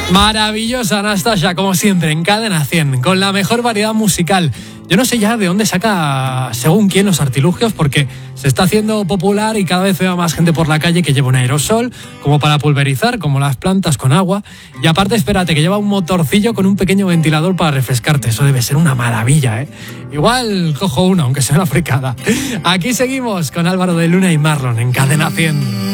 Maravillosa Anastasia, como siempre, en Cadena 100, con la mejor variedad musical. Yo no sé ya de dónde saca según quién los artilugios, porque se está haciendo popular y cada vez veo más gente por la calle que lleva un aerosol, como para pulverizar, como las plantas con agua. Y aparte, espérate, que lleva un motorcillo con un pequeño ventilador para refrescarte. Eso debe ser una maravilla, ¿eh? Igual cojo uno, aunque sea una fricada. Aquí seguimos con Álvaro de Luna y Marlon en Cadena 100.